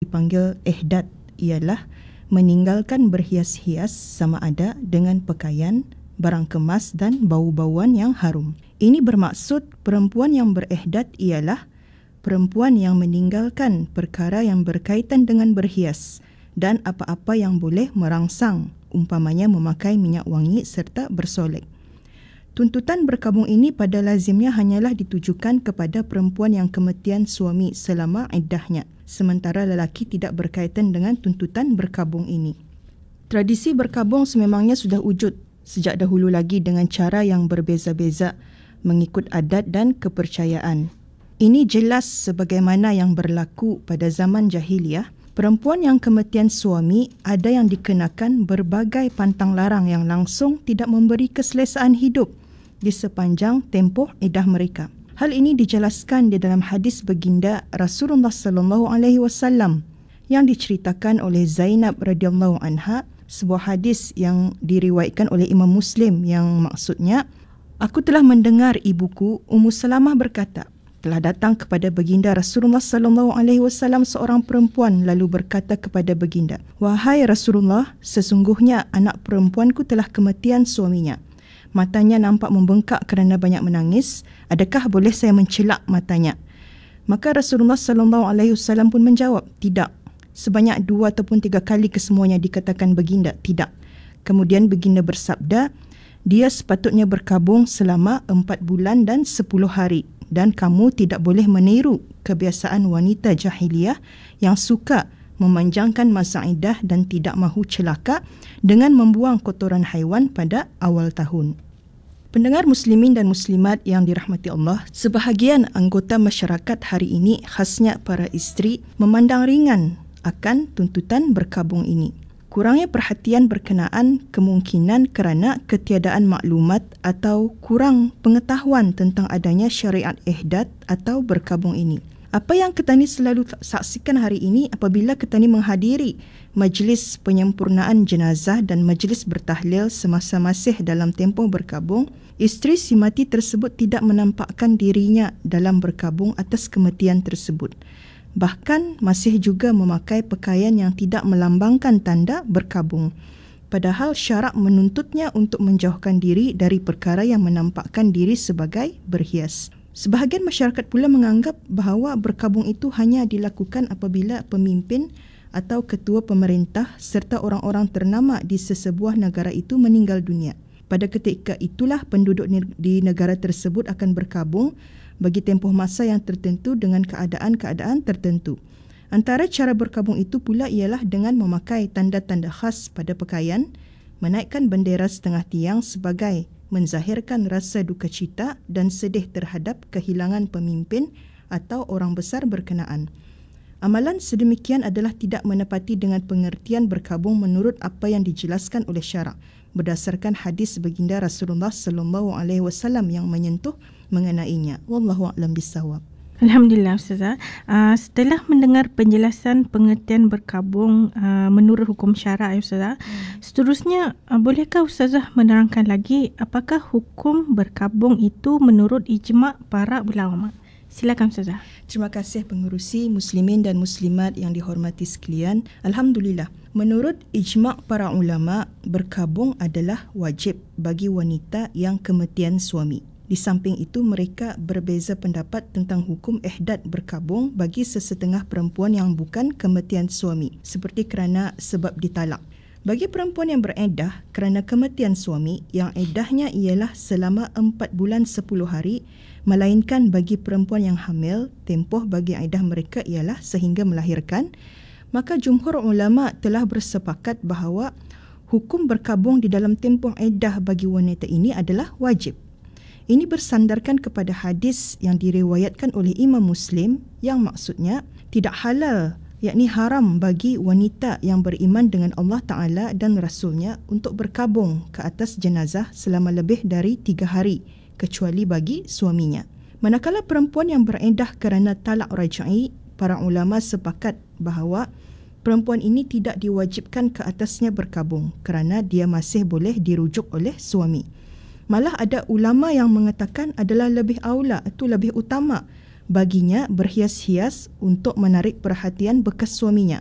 dipanggil ihdad ialah meninggalkan berhias-hias sama ada dengan pakaian, barang kemas dan bau-bauan yang harum. Ini bermaksud perempuan yang berihdad ialah perempuan yang meninggalkan perkara yang berkaitan dengan berhias dan apa-apa yang boleh merangsang, umpamanya memakai minyak wangi serta bersolek. Tuntutan berkabung ini pada lazimnya hanyalah ditujukan kepada perempuan yang kematian suami selama iddahnya, sementara lelaki tidak berkaitan dengan tuntutan berkabung ini. Tradisi berkabung sememangnya sudah wujud sejak dahulu lagi dengan cara yang berbeza-beza mengikut adat dan kepercayaan. Ini jelas sebagaimana yang berlaku pada zaman jahiliyah. Perempuan yang kematian suami ada yang dikenakan berbagai pantang larang yang langsung tidak memberi keselesaan hidup di sepanjang tempoh iddah mereka. Hal ini dijelaskan di dalam hadis baginda Rasulullah sallallahu alaihi wasallam yang diceritakan oleh Zainab radhiyallahu anha, sebuah hadis yang diriwayatkan oleh Imam Muslim yang maksudnya, aku telah mendengar ibuku Ummu Salamah berkata, telah datang kepada baginda Rasulullah sallallahu alaihi wasallam seorang perempuan lalu berkata kepada baginda, wahai Rasulullah, sesungguhnya anak perempuanku telah kematian suaminya. Matanya nampak membengkak kerana banyak menangis. Adakah boleh saya mencelak matanya? Maka Rasulullah sallallahu alaihi wasallam pun menjawab, tidak. Sebanyak 2 ataupun 3 kali kesemuanya dikatakan baginda, tidak. Kemudian baginda bersabda, dia sepatutnya berkabung selama 4 bulan dan 10 hari. Dan kamu tidak boleh meniru kebiasaan wanita jahiliyah yang suka memanjangkan masa iddah dan tidak mahu celaka dengan membuang kotoran haiwan pada awal tahun. Pendengar muslimin dan muslimat yang dirahmati Allah, sebahagian anggota masyarakat hari ini, khasnya para isteri, memandang ringan akan tuntutan berkabung ini. Kurangnya perhatian berkenaan kemungkinan kerana ketiadaan maklumat atau kurang pengetahuan tentang adanya syariat ihdad atau berkabung ini. Apa yang Ketani selalu saksikan hari ini apabila Ketani menghadiri majlis penyempurnaan jenazah dan majlis bertahlil semasa masih dalam tempoh berkabung, isteri si mati tersebut tidak menampakkan dirinya dalam berkabung atas kematian tersebut. Bahkan masih juga memakai pakaian yang tidak melambangkan tanda berkabung. Padahal syarak menuntutnya untuk menjauhkan diri dari perkara yang menampakkan diri sebagai berhias. Sebahagian masyarakat pula menganggap bahawa berkabung itu hanya dilakukan apabila pemimpin atau ketua pemerintah serta orang-orang ternama di sesebuah negara itu meninggal dunia. Pada ketika itulah penduduk di negara tersebut akan berkabung bagi tempoh masa yang tertentu dengan keadaan-keadaan tertentu. Antara cara berkabung itu pula ialah dengan memakai tanda-tanda khas pada pakaian, menaikkan bendera setengah tiang sebagai menzahirkan rasa duka cita dan sedih terhadap kehilangan pemimpin atau orang besar berkenaan. Amalan sedemikian adalah tidak menepati dengan pengertian berkabung menurut apa yang dijelaskan oleh syarak berdasarkan hadis baginda Rasulullah sallallahu alaihi wasallam yang menyentuh mengenainya. Wallahu a'lam bissawab. Alhamdulillah Ustazah. Setelah mendengar penjelasan pengertian berkabung menurut hukum syarak Ustazah, seterusnya bolehkah Ustazah menerangkan lagi apakah hukum berkabung itu menurut ijma' para ulama? Silakan Ustazah. Terima kasih pengerusi muslimin dan muslimat yang dihormati sekalian. Alhamdulillah, menurut ijma' para ulama, berkabung adalah wajib bagi wanita yang kematian suami. Di samping itu, mereka berbeza pendapat tentang hukum ihdad berkabung bagi sesetengah perempuan yang bukan kematian suami, seperti kerana sebab ditalak. Bagi perempuan yang beriddah kerana kematian suami, yang iddahnya ialah selama 4 bulan 10 hari, melainkan bagi perempuan yang hamil, tempoh bagi iddah mereka ialah sehingga melahirkan, maka jumhur ulama telah bersepakat bahawa hukum berkabung di dalam tempoh iddah bagi wanita ini adalah wajib. Ini bersandarkan kepada hadis yang diriwayatkan oleh Imam Muslim yang maksudnya tidak halal, yakni haram bagi wanita yang beriman dengan Allah Ta'ala dan Rasulnya untuk berkabung ke atas jenazah selama lebih dari 3 hari kecuali bagi suaminya. Manakala perempuan yang beriddah kerana talak raj'i, para ulama sepakat bahawa perempuan ini tidak diwajibkan ke atasnya berkabung kerana dia masih boleh dirujuk oleh suami. Malah ada ulama yang mengatakan adalah lebih aula, itu lebih utama baginya berhias-hias untuk menarik perhatian bekas suaminya.